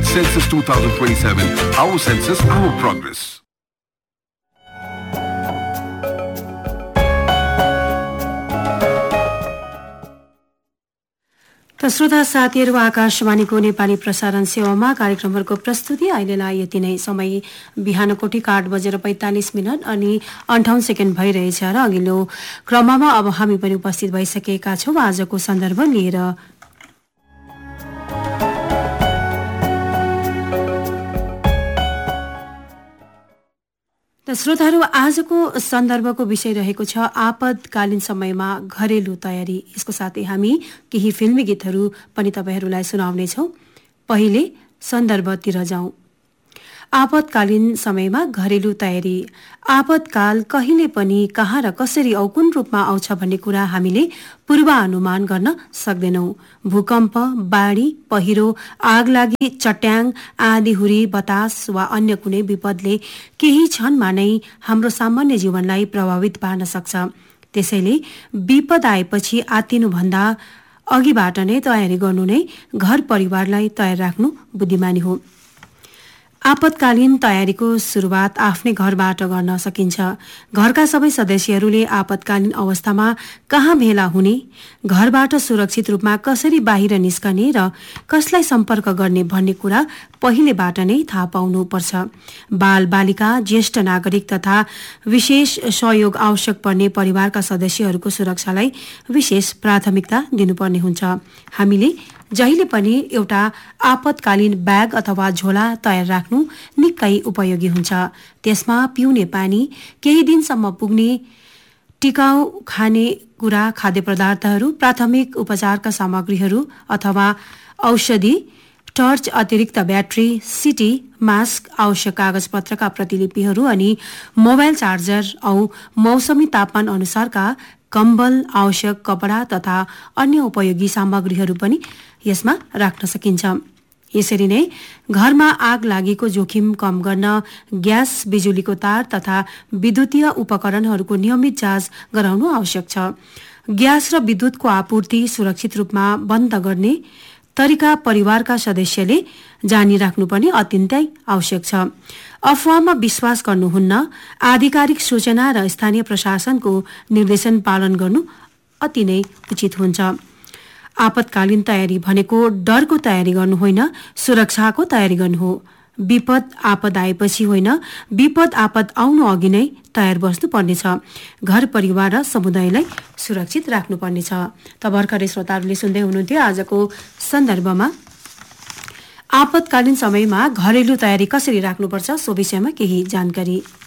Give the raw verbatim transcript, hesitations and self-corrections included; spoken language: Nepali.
Census twenty twenty-seven. Our census, our progress. त श्रोता साथीहरू, आकाशवाणीको नेपाली प्रसारण सेवामा कार्यक्रमहरूको प्रस्तुति अहिलेलाई यति नै। समय बिहान कोठीको आठ बजेर पैंतालिस मिनट अनि अन्ठाउन्न सेकेन्ड भइरहेछ र अघिल्लो क्रममा अब हामी पनि उपस्थित भइसकेका छौँ आजको सन्दर्भ लिएर। त श्रोताहरू, आजको सन्दर्भको विषय रहेको छ आपतकालीन समयमा घरेलु तयारी। यसको साथै हामी केही फिल्मी गीतहरू पनि तपाईहरूलाई सुनाउनेछौँ। पहिले सन्दर्भतिर जाउँ। आपतकालीन समयमा घरेलु तयारी। आपतकाल कहिले पनि कहाँ र कसरी औ कुन रूपमा आउँछ भन्ने कुरा हामीले पूर्वानुमान गर्न सक्दैनौँ। भूकम्प, बाढी, पहिरो, आगलागी, चट्याङ, आँधीहुरी, बतास वा अन्य कुनै विपदले केही क्षणमा नै हाम्रो सामान्य जीवनलाई प्रभावित पार्न सक्छ। त्यसैले विपद आएपछि आत्तिनुभन्दा अघिबाट नै तयारी गर्नु नै घर परिवारलाई तयार राख्नु बुद्धिमानी हो। आपतकालीन तयारीको सुरुवात आफ्नै घरबाट गर्न सकिन्छ। घरका सबै सदस्यहरूले आपतकालीन अवस्थामा कहाँ भेला हुने, घरबाट सुरक्षित रूपमा कसरी बाहिर निस्कने र कसलाई सम्पर्क गर्ने भन्ने कुरा पहिलेबाट नै थाहा पाउनुपर्छ। बाल बालिका, ज्येष्ठ नागरिक तथा विशेष सहयोग आवश्यक पर्ने परिवारका सदस्यहरूको सुरक्षालाई विशेष प्राथमिकता दिनुपर्ने हुन्छ। हामीले जहिले पनि एउटा आपतकालीन ब्याग अथवा झोला तयार राख्नु निकै उपयोगी हुन्छ। त्यसमा पिउने पानी, केही दिनसम्म पुग्ने टिकाउ खाने कुरा, खाद्य पदार्थहरू, प्राथमिक उपचारका सामग्रीहरू अथवा औषधि, टर्च, अतिरिक्त ब्याट्री, सिटी, मास्क, आवश्यक कागजपत्रका प्रतिलिपिहरू अनि मोबाइल चार्जर औ मौसमी तापमान अनुसारका कम्बल, आवश्यक कपडा तथा अन्य उपयोगी सामग्रीहरू पनि यसमा राख्न सकिन्छ। यसरी नै घरमा आग लागेको जोखिम कम गर्न ग्यास, बिजुलीको तार तथा विद्युतीय उपकरणहरूको नियमित जाँच गराउनु आवश्यक छ। ग्यास र विद्युतको आपूर्ति सुरक्षित रूपमा बन्द गर्ने तरिका परिवारका सदस्यले जानिराख्नु पनि अत्यन्तै आवश्यक छ। अफवाहमा विश्वास गर्नुहुन्न। आधिकारिक सूचना र स्थानीय प्रशासनको निर्देशन पालन गर्नु अति नै उचित हुन्छ। आपतकालीन तयारी भनेको डरको तयारी गर्नु होइन, सुरक्षाको तयारी गर्नु हो। विपद आपद आएपछि होइन, विपद आपद आउनु अघि नै तयार बस्नु पर्नेछ। घर परिवार र समुदायलाई सुरक्षित राख्नुपर्नेछ। त भर्खरै श्रोताहरूले सुन्दै हुनुहुन्थ्यो आजको सन्दर्भमा आपतकालीन समयमा घरेलु तयारी कसरी राख्नुपर्छ सो विषयमा केही जानकारी।